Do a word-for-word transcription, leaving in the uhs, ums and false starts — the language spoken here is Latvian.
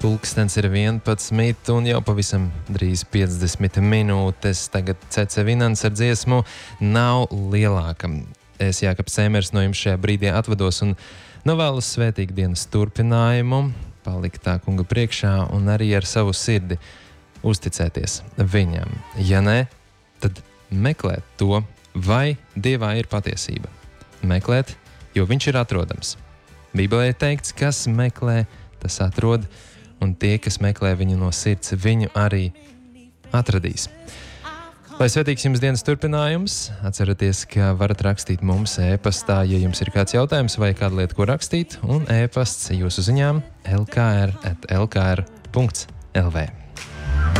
Pulkstens ir vienpadsmit un jau pavisam drīz piecdesmit minūtes. Tagad Cece Vinants ar dziesmu Nav lielāka. Es, Jākaps Cēmers, no jums šajā brīdī atvados un novēlu svētīgu dienas turpinājumu, palikt tā kunga priekšā un arī ar savu sirdi uzticēties viņam. Ja nē, tad meklēt to, vai Dievā ir patiesība. Meklēt, jo viņš ir atrodams. Bībelē ir teikts, kas meklē, tas atrod, un tie, kas meklē viņu no sirds, viņu arī atradīs. Lai svētīgs jums dienas turpinājums, atcerieties, ka varat rakstīt mums e-pastā, ja jums ir kāds jautājums vai kāda lieta, ko rakstīt, un e-pasts jūsu ziņām l k r at l k r punkts l v.